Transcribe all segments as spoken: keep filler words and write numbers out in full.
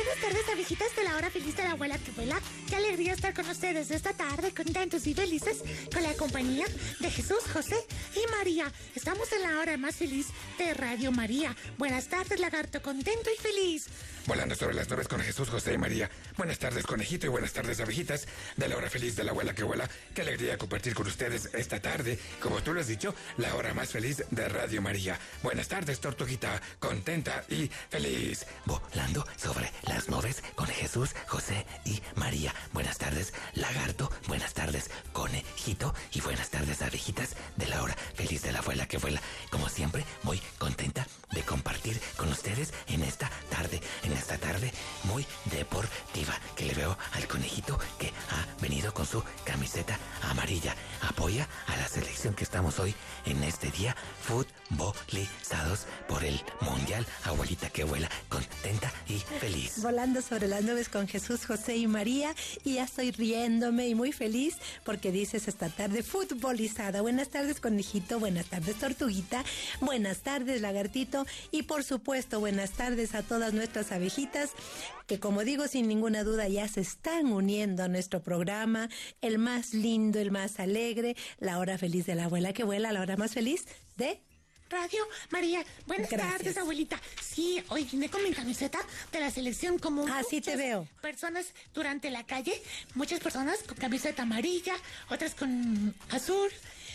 Buenas tardes, abejitas de la hora feliz de la abuela que vuela. Qué alegría estar con ustedes esta tarde, contentos y felices, con la compañía de Jesús, José y María. Estamos en la hora más feliz de Radio María. Buenas tardes, lagarto, contento y feliz. Volando sobre las nubes con Jesús, José y María. Buenas tardes, conejito, y buenas tardes, abejitas de la hora feliz de la abuela que vuela. Qué alegría compartir con ustedes esta tarde, como tú lo has dicho, la hora más feliz de Radio María. Buenas tardes, tortuguita, contenta y feliz. Volando sobre las nubes con Jesús, José y María. Buenas tardes, lagarto. Buenas tardes, conejito. Y buenas tardes, abejitas de la hora feliz de la abuela que vuela. Como siempre, muy contenta de compartir con ustedes en esta tarde, en esta tarde muy deportiva, que le veo al conejito que ha venido con su camiseta amarilla. Apoya a la selección que estamos hoy en este día futbolizados por el Mundial. Abuelita que vuela, contenta y feliz. Volando sobre las nubes con Jesús, José y María, y ya estoy riéndome y muy feliz porque dices esta tarde futbolizada. Buenas tardes, conejito. Buenas tardes, tortuguita. Buenas tardes, lagartito. Y por supuesto, buenas tardes a todas nuestras abejitas que, como digo, sin ninguna duda ya se están uniendo a nuestro programa, el más lindo, el más alegre, la hora feliz de la abuela que vuela, la hora más feliz de Radio María. Buenas Gracias. tardes, abuelita. Sí, hoy vine con mi camiseta de la selección, como Ah, sí te veo. personas durante la calle, muchas personas con camiseta amarilla, otras con azul,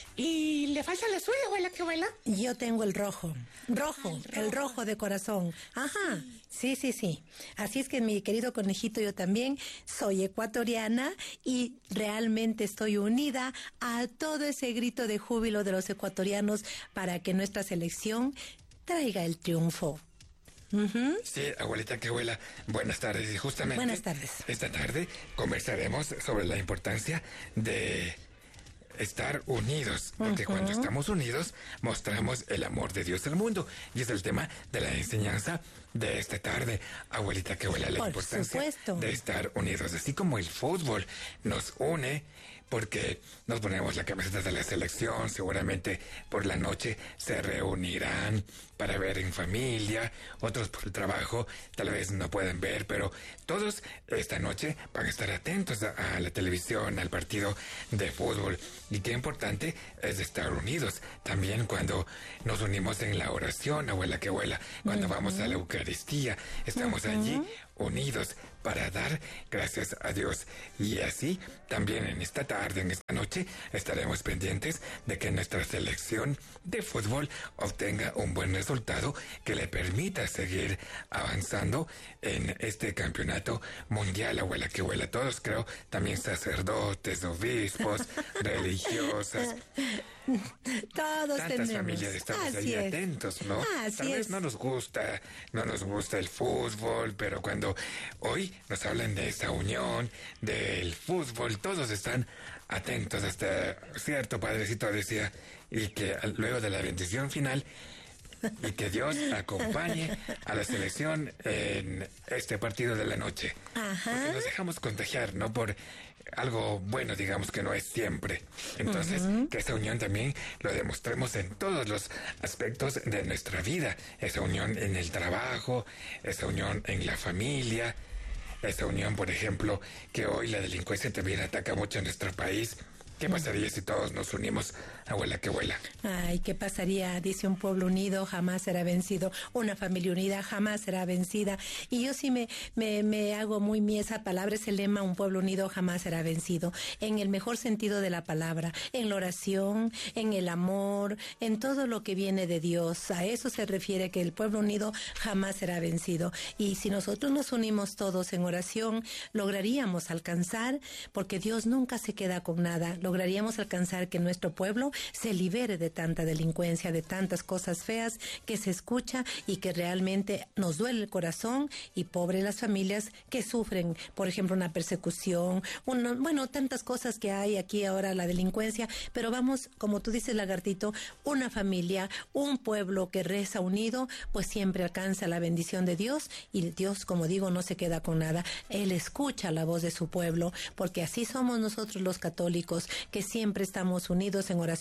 y le falta el azul, abuela que vuela. Yo tengo el rojo, rojo, el rojo. el rojo de corazón. Ajá, sí, sí, sí. Así es que, mi querido conejito, yo también soy ecuatoriana y realmente estoy unida a todo ese grito de júbilo de los ecuatorianos para que nuestra selección traiga el triunfo. Uh-huh. Sí, abuelita que vuela, buenas tardes. Y justamente Buenas tardes. esta tarde conversaremos sobre la importancia de estar unidos, porque uh-huh. cuando estamos unidos mostramos el amor de Dios al mundo, y es el tema de la enseñanza de esta tarde, abuelita que vuela, la Por importancia supuesto. de estar unidos, así como el fútbol nos une porque nos ponemos la camiseta de la selección, seguramente por la noche se reunirán para ver en familia, otros por el trabajo tal vez no pueden ver, pero todos esta noche van a estar atentos a, a la televisión, al partido de fútbol. Y qué importante es estar unidos también cuando nos unimos en la oración, abuela que vuela, cuando uh-huh. vamos a la Eucaristía, estamos uh-huh. allí unidos para dar gracias a Dios. Y así también en esta tarde, en esta noche, estaremos pendientes de que nuestra selección de fútbol obtenga un buen resultado que le permita seguir avanzando en este campeonato mundial, abuela que vuela. Todos, creo, también sacerdotes, obispos, religiosas, todos tantas tenemos. familias estamos Así ahí es. atentos, ¿no? Así Tal vez es. no nos gusta, no nos gusta el fútbol, pero cuando hoy nos hablan de esa unión, del fútbol, todos están atentos. Hasta cierto padrecito decía, y que luego de la bendición final, y que Dios acompañe a la selección en este partido de la noche. Ajá. Porque nos dejamos contagiar, ¿no? Por algo bueno, digamos, que no es siempre. Entonces, uh-huh. que esa unión también lo demostremos en todos los aspectos de nuestra vida. Esa unión en el trabajo, esa unión en la familia, esa unión, por ejemplo, que hoy la delincuencia también ataca mucho en nuestro país. ¿Qué pasaría si todos nos unimos, abuela que vuela? Ay, ¿qué pasaría? Dice, un pueblo unido jamás será vencido, una familia unida jamás será vencida. Y yo sí me, me, me hago muy mía esa palabra, ese lema, un pueblo unido jamás será vencido, en el mejor sentido de la palabra, en la oración, en el amor, en todo lo que viene de Dios. A eso se refiere, que el pueblo unido jamás será vencido. Y si nosotros nos unimos todos en oración, lograríamos alcanzar, porque Dios nunca se queda con nada, lograríamos alcanzar que nuestro pueblo se libere de tanta delincuencia, de tantas cosas feas que se escucha y que realmente nos duele el corazón, y pobre las familias que sufren, por ejemplo, una persecución, una, bueno, tantas cosas que hay aquí ahora, la delincuencia, pero vamos, como tú dices, lagartito, una familia, un pueblo que reza unido, pues siempre alcanza la bendición de Dios, y Dios, como digo, no se queda con nada. Él escucha la voz de su pueblo, porque así somos nosotros los católicos, que siempre estamos unidos en oración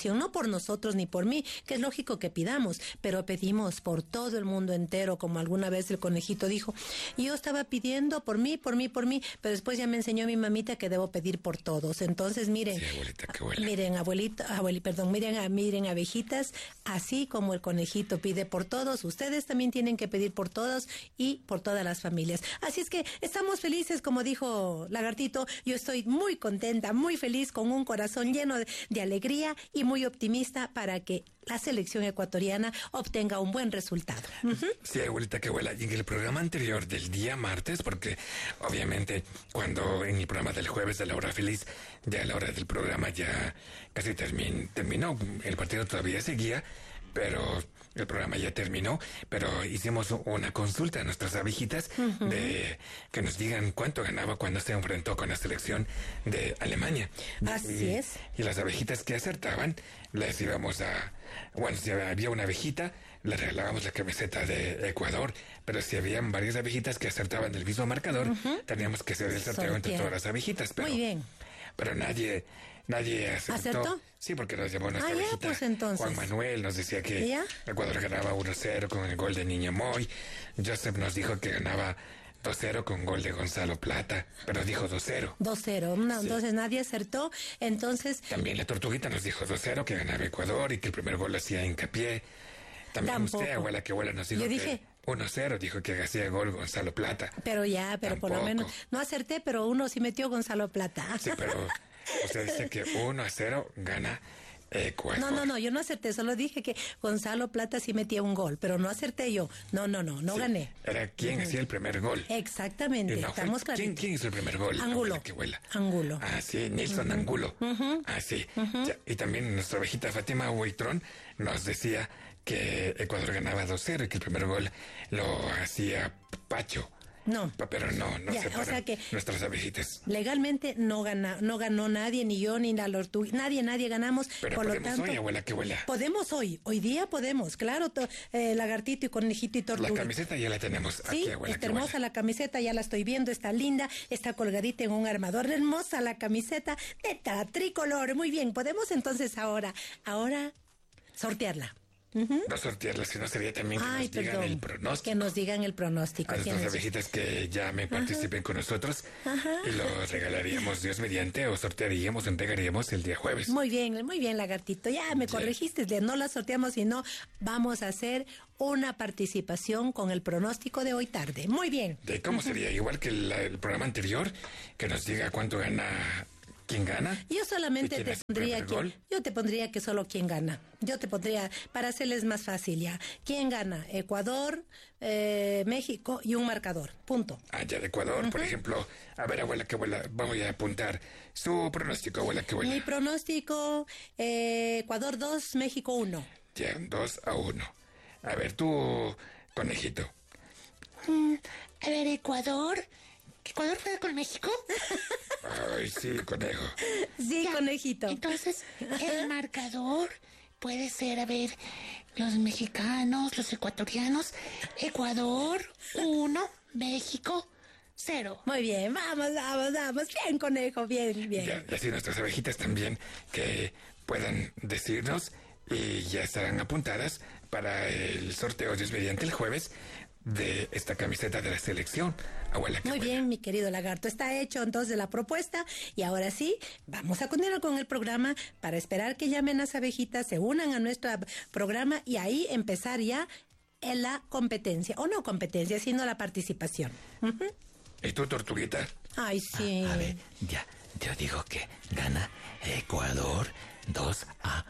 selección, no por nosotros ni por mí, que es lógico que pidamos, pero pedimos por todo el mundo entero, como alguna vez el conejito dijo. Y yo estaba pidiendo por mí, por mí, por mí, pero después ya me enseñó mi mamita que debo pedir por todos. Entonces, miren, sí, abuelita, qué buena. miren, abuelita, abueli, perdón, miren, a, miren, abejitas, así como el conejito pide por todos, ustedes también tienen que pedir por todos y por todas las familias. Así es que estamos felices, como dijo Lagartito, yo estoy muy contenta, muy feliz, con un corazón lleno de, de alegría y muy optimista para que la selección ecuatoriana obtenga un buen resultado. Uh-huh. Sí, abuelita, que abuela. Y en el programa anterior del día martes, porque obviamente cuando en el programa del jueves de la hora feliz, ya la hora del programa ya casi termin, terminó, el partido todavía seguía, pero el programa ya terminó, pero hicimos una consulta a nuestras abejitas uh-huh. de que nos digan cuánto ganaba cuando se enfrentó con la selección de Alemania. Así y, es. Y las abejitas que acertaban, les íbamos a... Bueno, si había una abejita, le regalábamos la camiseta de Ecuador, pero si habían varias abejitas que acertaban del mismo marcador, uh-huh. teníamos que hacer el sorteo Sortea. entre todas las abejitas. Pero, Muy bien. Pero nadie... Nadie acertó. ¿Acertó? Sí, porque nos llamó nuestra ah, abejita. Ya, pues, entonces. Juan Manuel nos decía que ¿Ya? Ecuador ganaba uno cero con el gol de Niña Moy. Joseph nos dijo que ganaba dos cero con gol de Gonzalo Plata, pero dijo dos cero. dos cero, no, sí. Entonces nadie acertó, entonces... También la Tortuguita nos dijo dos cero, que ganaba Ecuador y que el primer gol lo hacía Hincapié. También Tampoco. usted, abuela, que abuela, nos dijo Yo dije... que uno cero, dijo que hacía gol Gonzalo Plata. Pero ya, pero Tampoco. por lo menos... No acerté, pero uno sí metió Gonzalo Plata. Sí, pero... Usted dice que uno a cero gana Ecuador. No, no, no, yo no acerté, solo dije que Gonzalo Plata sí metía un gol, pero no acerté yo. No, no, no, no sí, gané. Era quien uh-huh. hacía el primer gol. Exactamente, no, estamos claros. ¿Quién, ¿Quién hizo el primer gol? Angulo. Angulo. Ah, sí, Nilson uh-huh. Angulo. Uh-huh. Ah, sí. Uh-huh. Ya, y también nuestra abejita Fátima Huitrón nos decía que Ecuador ganaba dos cero y que el primer gol lo hacía Pacho. No. Pero no, no ya, se o sea que nuestras abejitas. Legalmente no gana, no ganó nadie, ni yo, ni la Tortuga, nadie, nadie ganamos. Pero por podemos lo tanto, hoy, abuela, que abuela. Podemos hoy, hoy día podemos, claro, to, eh, Lagartito y Conejito y Tortuga. La camiseta ya la tenemos sí, aquí, abuela. Está hermosa la camiseta, ya la estoy viendo, está linda, está colgadita en un armador, hermosa la camiseta, neta, tricolor, muy bien, podemos entonces ahora, ahora sortearla. Uh-huh. No sortearla, sino sería también que Ay, nos digan perdón, el pronóstico. Que nos digan el pronóstico. A nuestras abejitas que llamen, participen Ajá. con nosotros Ajá. y lo regalaríamos Dios mediante o sortearíamos, entregaríamos el día jueves. Muy bien, muy bien, Lagartito. Ya me yeah. corregiste, no la sorteamos, sino vamos a hacer una participación con el pronóstico de hoy tarde. Muy bien. ¿De cómo uh-huh. sería? Igual que el, el programa anterior, que nos diga cuánto gana... ¿Quién gana? Yo solamente te pondría que yo te pondría que solo quién gana. Yo te pondría para hacerles más fácil ya. ¿Quién gana? Ecuador, eh, México y un marcador. Punto. Ah, ya de Ecuador, uh-huh. por ejemplo. A ver, abuela, que abuela, voy a apuntar su pronóstico, abuela, que abuela. Mi pronóstico, eh, Ecuador dos, México uno. Ya, dos a uno. A ver, tú, conejito. Mm, a ver, Ecuador. ¿Ecuador juega con México? Ay, sí, conejo. Sí, ya, conejito. Entonces, el marcador puede ser, a ver, los mexicanos, los ecuatorianos. Ecuador, uno, México, cero. Muy bien, vamos, vamos, vamos. Bien, conejo, bien, bien. Ya, y así nuestras abejitas también que puedan decirnos y ya estarán apuntadas para el sorteo Dios mediante el jueves de esta camiseta de la selección, abuela. Muy abuela. bien, mi querido Lagarto, está hecho entonces la propuesta y ahora sí, vamos a continuar con el programa para esperar que llamen las abejitas, se unan a nuestro programa y ahí empezar ya en la competencia, o no competencia, sino la participación. Uh-huh. ¿Y tú, Tortuguita? Ay, sí. A, a ver, ya, yo digo que gana Ecuador dos a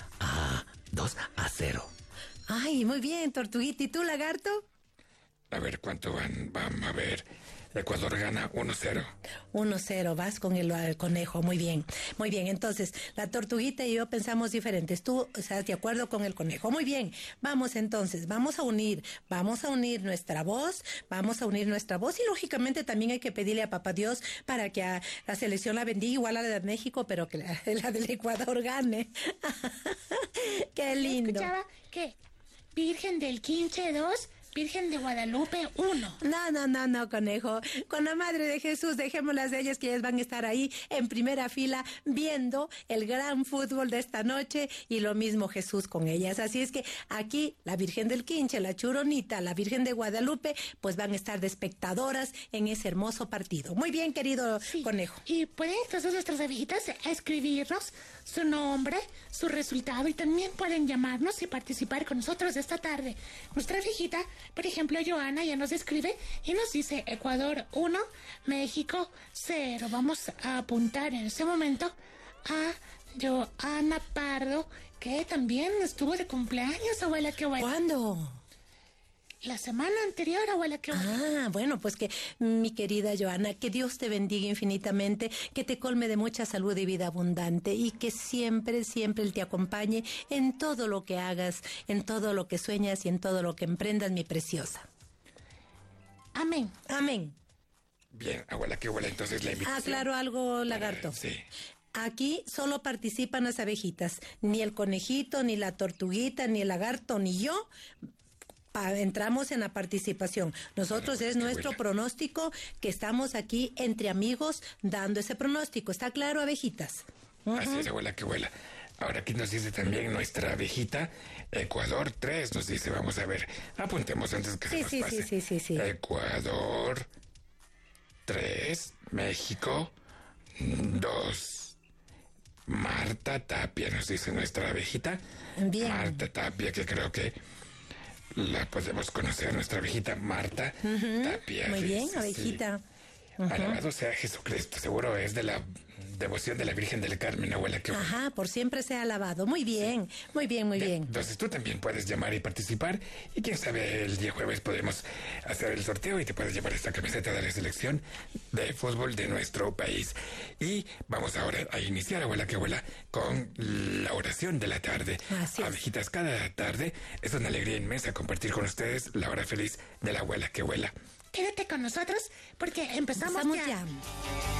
cero. Ay, muy bien, Tortuguita. ¿Y tú, Lagarto? A ver, ¿cuánto van? Vamos a ver. Ecuador gana uno cero. uno cero, vas con el, el conejo, muy bien. Muy bien, entonces, la Tortuguita y yo pensamos diferentes. Tú estás de acuerdo con el conejo. Muy bien, vamos entonces, vamos a unir, vamos a unir nuestra voz, vamos a unir nuestra voz y lógicamente también hay que pedirle a Papá Dios para que a la selección la bendiga igual a la de México, pero que la, la del Ecuador gane. Qué lindo. Escuchaba que Virgen del quince dos... Virgen de Guadalupe uno. No, no, no, no, conejo. Con la Madre de Jesús, dejémoslas de ellas, que ellas van a estar ahí en primera fila viendo el gran fútbol de esta noche, y lo mismo Jesús con ellas. Así es que aquí la Virgen del Quinche, la Churonita, la Virgen de Guadalupe, pues van a estar de espectadoras en ese hermoso partido. Muy bien, querido Sí. conejo. Y pueden entonces nuestras abejitas escribirnos su nombre, su resultado, y también pueden llamarnos y participar con nosotros esta tarde. Nuestra abejita, por ejemplo, Joana, ya nos escribe y nos dice Ecuador uno, México cero. Vamos a apuntar en este momento a Joana Pardo, que también estuvo de cumpleaños, abuela, qué bueno. ¿Cuándo? La semana anterior, abuela, qué bueno. Ah, bueno, pues que mi querida Joana, que Dios te bendiga infinitamente, que te colme de mucha salud y vida abundante, y que siempre, siempre Él te acompañe en todo lo que hagas, en todo lo que sueñas y en todo lo que emprendas, mi preciosa. Amén. Amén. Bien, abuela, qué abuela, entonces la invitación. Aclaro algo, lagarto. Eh, sí. Aquí solo participan las abejitas, ni el conejito, ni la tortuguita, ni el lagarto, ni yo. Pa- entramos en la participación. Nosotros Bueno, es qué nuestro buena. pronóstico, que estamos aquí entre amigos dando ese pronóstico. ¿Está claro, abejitas? Así es, abuela, qué abuela. Ahora aquí nos dice también nuestra abejita, Ecuador tres, nos dice, vamos a ver, apuntemos antes que Sí, se nos sí, pase. sí, sí, sí, sí. Ecuador tres, México dos. Marta Tapia, nos dice nuestra abejita. Bien. Marta Tapia, que creo que la podemos conocer, nuestra abejita Marta Tapia. Muy bien, dice, sí. abejita. Alabado sea Jesucristo, seguro es de la devoción de la Virgen del Carmen, abuela, que Ajá, por siempre sea alabado. Muy bien, muy bien, muy bien. Entonces tú también puedes llamar y participar, y quién sabe, el día jueves podemos hacer el sorteo y te puedes llevar esta camiseta de la selección de fútbol de nuestro país. Y vamos ahora a iniciar, abuela que abuela, con la oración de la tarde. Así es. Abejitas, cada tarde es una alegría inmensa compartir con ustedes la hora feliz de la abuela que abuela. Quédate con nosotros porque empezamos, Empezamos ya. ya.